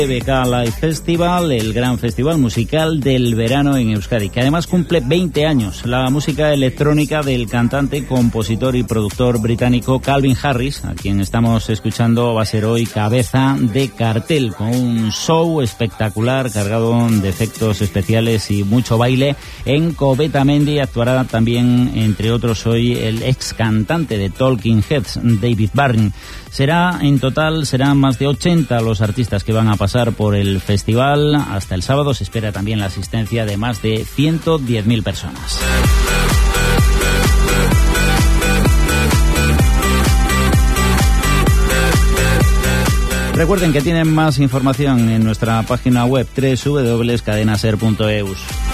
BK Live Festival, el gran festival musical del verano en Euskadi, que además cumple 20 años. La música electrónica del cantante, compositor y productor británico Calvin Harris, a quien estamos escuchando, va a ser hoy cabeza de cartel, con un show espectacular cargado de efectos especiales y mucho baile. En Covetamendi actuará también, entre otros, hoy el ex cantante de Talking Heads, David Byrne. En total serán más de 80 los artistas que van a pasar por el festival. Hasta el sábado se espera también la asistencia de más de 110.000 personas. Recuerden que tienen más información en nuestra página web www.cadenaser.eus.